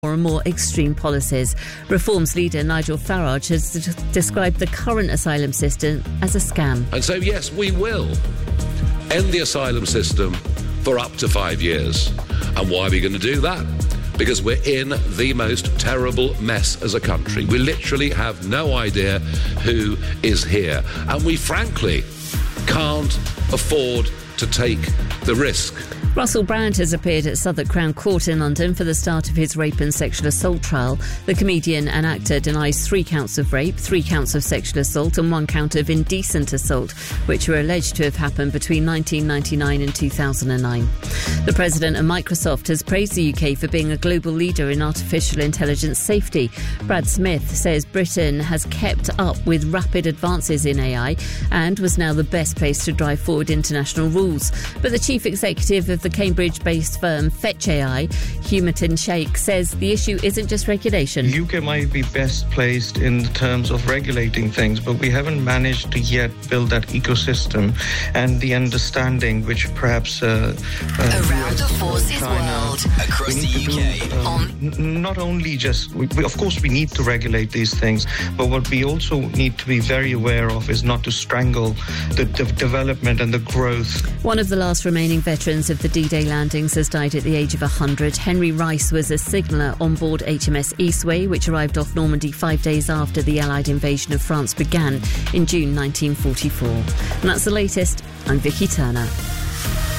more and more extreme policies. Reform's leader Nigel Farage has described the current asylum system as a scam. And so, yes, we will end the asylum system for up to 5 years. And why are we going to do that? Because we're in the most terrible mess as a country. We literally have no idea who is here. And we frankly can't afford to take the risk. Russell Brand has appeared at Southwark Crown Court in London for the start of his rape and sexual assault trial. The comedian and actor denies 3 counts of rape, 3 counts of sexual assault and 1 count of indecent assault, which were alleged to have happened between 1999 and 2009. The president of Microsoft has praised the UK for being a global leader in artificial intelligence safety. Brad Smith says Britain has kept up with rapid advances in AI and was now the best place to drive forward international rules. But the chief executive of the Cambridge-based firm Fetch AI, Humatin Sheikh, says the issue isn't just regulation. The UK might be best placed in terms of regulating things, but we haven't managed to yet build that ecosystem and the understanding which perhaps Around the Forces China, world, across the UK. Not only just, of course we need to regulate these things, but what we also need to be very aware of is not to strangle the development and the growth. One of the last remaining veterans of the D-Day landings has died at the age of 100. Henry Rice was a signaller on board HMS Eastway, which arrived off Normandy 5 days after the Allied invasion of France began in June 1944. And that's the latest. I'm Vicky Turner.